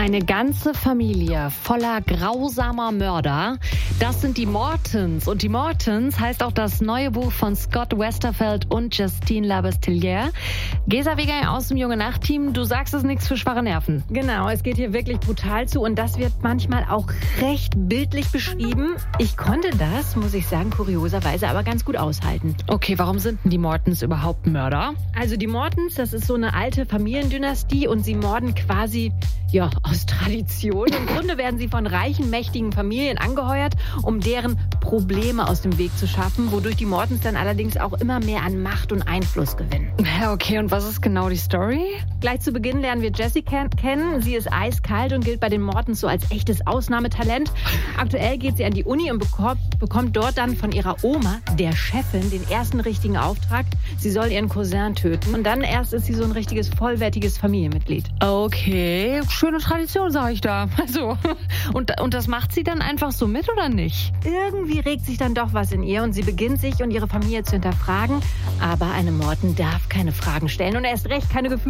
Eine ganze Familie voller grausamer Mörder. Das sind die Mortons. Und die Mortons heißt auch das neue Buch von Scott Westerfeld und Justine Labasteliere. Gesa Weger aus dem Junge-Nacht-Team. Du sagst, es ist nichts für schwache Nerven. Genau, es geht hier wirklich brutal zu und das wird manchmal auch recht bildlich beschrieben. Ich konnte das, muss ich sagen, kurioserweise aber ganz gut aushalten. Okay, warum sind denn die Mortons überhaupt Mörder? Also die Mortons, das ist so eine alte Familiendynastie und sie morden quasi, aus Tradition. Im Grunde werden sie von reichen, mächtigen Familien angeheuert, um deren Probleme aus dem Weg zu schaffen, wodurch die Mortons dann allerdings auch immer mehr an Macht und Einfluss gewinnen. Okay, und was ist genau die Story? Gleich zu Beginn lernen wir Jessie kennen. Sie ist eiskalt und gilt bei den Mortons so als echtes Ausnahmetalent. Aktuell geht sie an die Uni und bekommt dort dann von ihrer Oma, der Chefin, den ersten richtigen Auftrag. Sie soll ihren Cousin töten. Und dann erst ist sie so ein richtiges, vollwertiges Familienmitglied. Okay, schöne Tradition, sag ich da. Also, und das macht sie dann einfach so mit, oder nicht? Irgendwie regt sich dann doch was in ihr und sie beginnt sich und ihre Familie zu hinterfragen. Aber eine Morton darf keine Fragen stellen und erst recht keine Gefühle